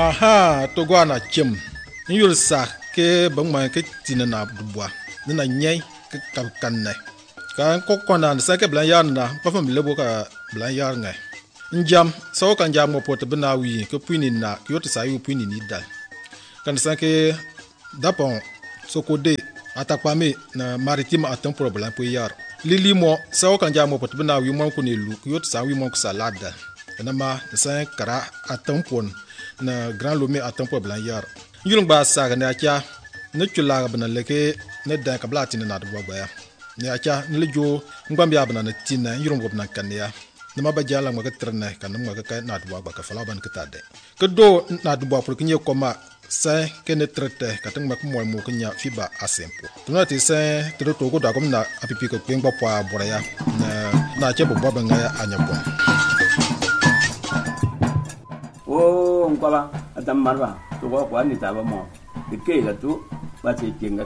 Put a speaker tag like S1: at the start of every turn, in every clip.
S1: aha to go na chim yul sa ke bang ma ke tinana dubwa na nyai ke kanne kan ko kona sa ke blan yar na pa fam lebo ka blan yar ngai njam so kan jam mo pot bna wi ke puini na ke yot sa yu puini ni dal kan sa ke dapon sokode atakpame na maritime atom problem po yar lili mo so kan jam mo pot bna wi mo ko ne lu ke yot sa wi mo ko salada na ma sa kara atom pon na grand lomé atom problem yar yulung ba sa ga na cha ne chula bna leke ne da ka blati na do gba ya ne acha ne lejo ngbam ya bna na tin na yulung bna kan ya ne ma ba jala ma ka trne kan ma ka na do gba ka fala ban ka tade ke do na do pour que nye koma sa ke ne trete ka tang ma ko mo ko nya fiba asempo tuna ti sa to ko da ko na apipi ko ngba po abora ya na che bo ba nga anya po
S2: ngwa adam marba to ko kwa ni ta ba mo de ke la tu ba che kenga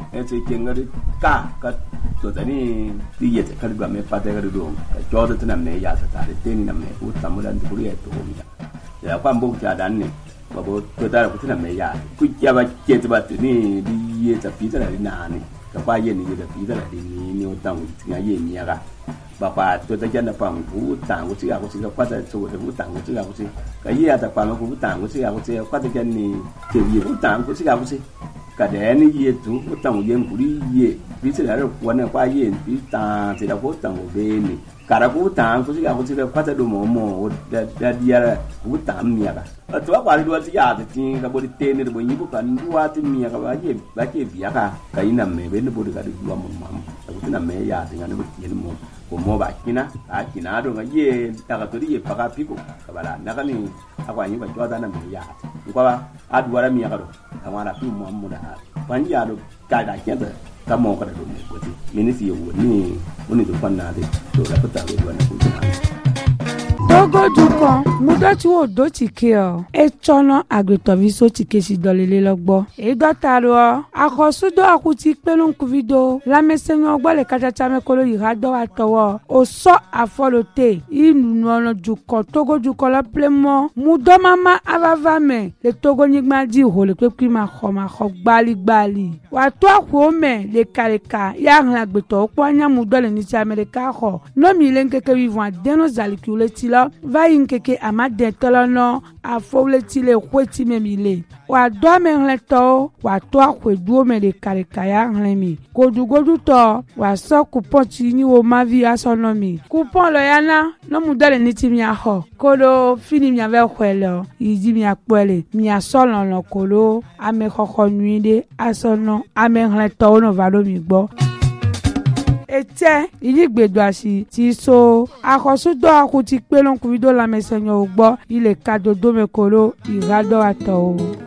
S2: ka to tani ti ye ka ga me pa te ga do ka jo de tna me ya sa ta de te ni na me u ta mu dan tu ri to mi ya kwa mbo cha dan ni ba bo to ta ku tna me ya ku ya ba che ta ba ti ni di ye ta pi ta ni na ni ka ba ye ni ye ta pi ta ni ni o ta u ti ga ye ni ya ga bà bà tôi ta chân là phòng vũ tàng của chị à của chị qua ta số vũ tàng của chị à của chị cái gì à ta qua mà vũ tàng của chị à của chị qua ta chân này thì gì vũ tàng của chị à của chị cả để này gì chú vũ tàng của dân của đi gì ví dụ là quan là qua gì ví tàng thì là vũ tàng của bên này cả là vũ tàng của chị à của chị qua ta đồ mồ đã đi là vũ tàng miệng à tôi qua đi đua chị à thì cái body tên này body như bữa cần đua thì miệng cái gì việc à cái nằm mẹ bên nó body cái đua mồm mồm cái nằm mẹ ya thì nó body như mồm mo ba kina akina do ngaye taka to die paka piko kabala nakani akwa nyi ba jwada na me ya kwa adwara mi yakado kamara tu mo muda ban ya do ka da kenda ka mo ka do mo goti minisi yo ni oni do panna de to la pata do na ku na
S3: Togo duko mudo ti wo do ti ke o e chono agritoviso ti ke si dolele logbo e do taro akosudo akuti pelon ku video la mesenyo ogbo le kachacha me kolo ira do atowo o so afolote inu no duko Togo duko la plemo mudo mama avava me le Togo nigma di ho le pe ma kho gbali wa to ko me le kareka ya ran agbeto opo anya mudo le ni ti America ho no mi le nkeke vivant deno zalikule ti va inkeke amade tolono afole tile kweti memile wa do me hleto wa to akweduo me de karikaya hlemi godugodu to wa so coupon ti ni wo mavi asonomi coupon lo yana no mudale ni ti mi aho kolo fini mi ave kwelo iji mi apele mi asolon lo kolo ame kokko nuide asono ame hleto no valo mi gbo ete iligbedo asi ti so akosudo akuti pelon ku video la mesenyo ogbo ile kadodo mekolo irado ato.